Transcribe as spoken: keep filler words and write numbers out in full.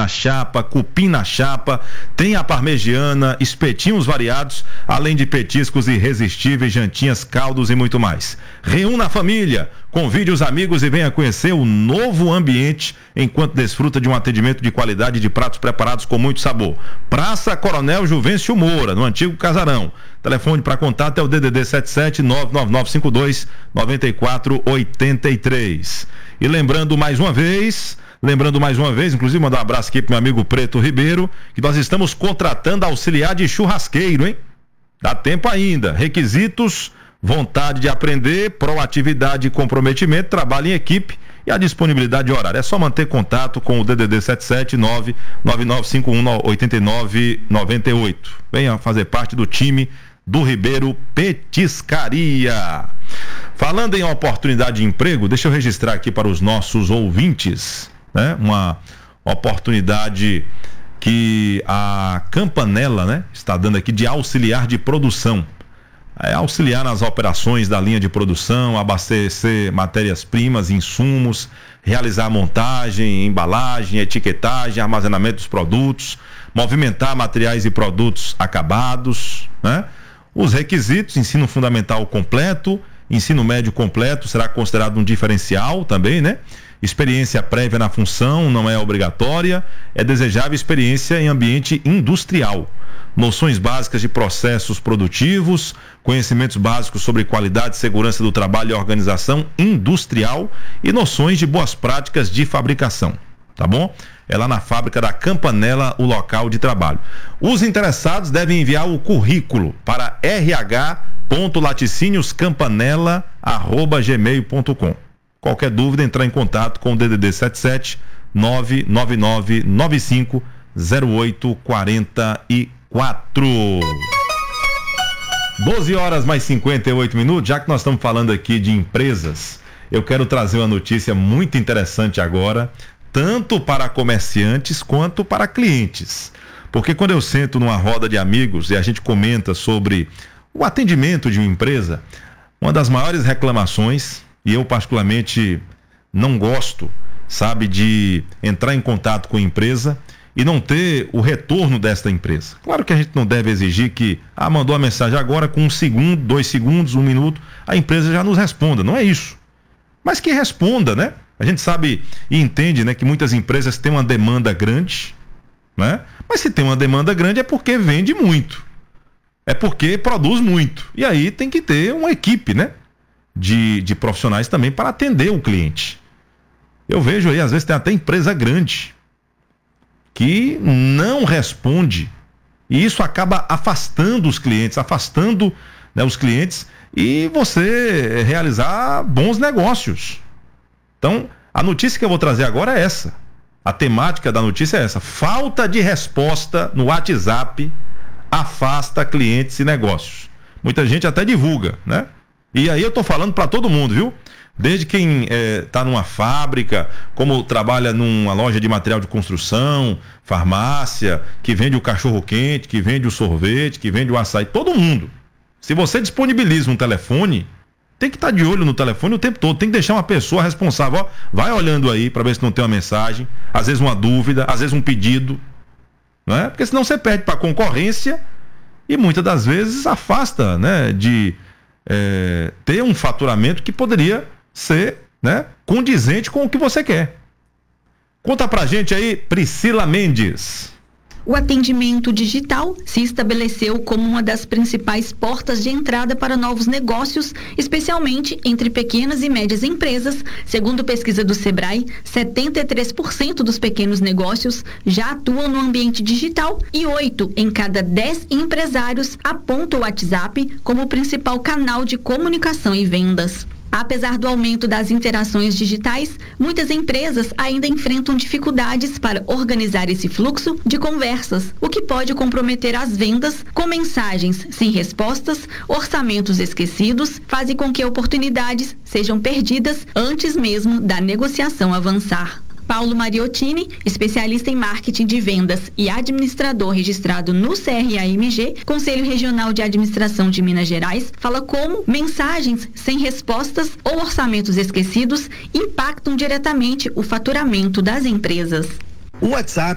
na chapa, cupim na chapa, tem a parmegiana, espetinhos variados, além de petiscos irresistíveis, jantinhas, caldos e muito mais. Reúna a família, convide os amigos e venha conhecer o novo ambiente enquanto desfruta de um atendimento de qualidade de pratos preparados com muito sabor. Praça Coronel Juvencio Moura, no antigo Casarão. Telefone para contato é o D D D sete sete nove nove nove cinco dois nove quatro oito três. E lembrando mais uma vez, lembrando mais uma vez, inclusive mandar um abraço aqui pro meu amigo Preto Ribeiro, que nós estamos contratando auxiliar de churrasqueiro, hein? Dá tempo ainda. Requisitos: vontade de aprender, proatividade e comprometimento, trabalho em equipe e a disponibilidade de horário. É só manter contato com o D D D sete sete nove nove nove cinco um oito nove nove oito. Venha fazer parte do time do Ribeiro Petiscaria. Falando em oportunidade de emprego, deixa eu registrar aqui para os nossos ouvintes, né? Uma oportunidade que a Campanella, né, está dando aqui de auxiliar de produção. É auxiliar nas operações da linha de produção, abastecer matérias-primas, insumos, realizar montagem, embalagem, etiquetagem, armazenamento dos produtos, movimentar materiais e produtos acabados, né? Os requisitos: ensino fundamental completo, ensino médio completo será considerado um diferencial também, né? Experiência prévia na função não é obrigatória, é desejável experiência em ambiente industrial. Noções básicas de processos produtivos, conhecimentos básicos sobre qualidade, segurança do trabalho e organização industrial e noções de boas práticas de fabricação, tá bom? É lá na fábrica da Campanella o local de trabalho. Os interessados devem enviar o currículo para r h ponto laticínios campanella arroba gmail ponto com. Qualquer dúvida, entrar em contato com o D D D sete sete nove nove nove nove cinco zero oito quatro quatro. doze horas mais cinquenta e oito minutos. Já que nós estamos falando aqui de empresas, eu quero trazer uma notícia muito interessante agora, tanto para comerciantes quanto para clientes. Porque quando eu sento numa roda de amigos e a gente comenta sobre o atendimento de uma empresa, uma das maiores reclamações, e eu particularmente não gosto, sabe, de entrar em contato com a empresa e não ter o retorno desta empresa. Claro que a gente não deve exigir que, ah, mandou a mensagem agora, com um segundo, dois segundos, um minuto, a empresa já nos responda. Não é isso. Mas que responda, né? A gente sabe e entende, né, que muitas empresas têm uma demanda grande, né? Mas se tem uma demanda grande é porque vende muito. É porque produz muito. E aí tem que ter uma equipe, né? De, de profissionais também para atender o cliente. Eu vejo aí, às vezes tem até empresa grande que não responde, e isso acaba afastando os clientes, afastando, né, os clientes, e você realizar bons negócios. Então, a notícia que eu vou trazer agora é essa. A temática da notícia é essa: falta de resposta no WhatsApp afasta clientes e negócios. Muita gente até divulga, né? E aí eu tô falando para todo mundo, viu? Desde quem está é, numa fábrica, como trabalha numa loja de material de construção, farmácia, que vende o cachorro quente, que vende o sorvete, que vende o açaí, todo mundo. Se você disponibiliza um telefone, tem que estar tá de olho no telefone o tempo todo, tem que deixar uma pessoa responsável, ó, vai olhando aí para ver se não tem uma mensagem, às vezes uma dúvida, às vezes um pedido, não é? Porque senão você perde para a concorrência e muitas das vezes afasta, né, de é, ter um faturamento que poderia ser, né, condizente com o que você quer. Conta pra gente aí, Priscila Mendes. O atendimento digital se estabeleceu como uma das principais portas de entrada para novos negócios, especialmente entre pequenas e médias empresas. Segundo pesquisa do Sebrae, setenta e três por cento dos pequenos negócios já atuam no ambiente digital e oito em cada dez empresários apontam o WhatsApp como o principal canal de comunicação e vendas. Apesar do aumento das interações digitais, muitas empresas ainda enfrentam dificuldades para organizar esse fluxo de conversas, o que pode comprometer as vendas, com mensagens sem respostas, orçamentos esquecidos, fazem com que oportunidades sejam perdidas antes mesmo da negociação avançar. Paulo Mariottini, especialista em marketing de vendas e administrador registrado no C R A M G, Conselho Regional de Administração de Minas Gerais, fala como mensagens sem respostas ou orçamentos esquecidos impactam diretamente o faturamento das empresas. O WhatsApp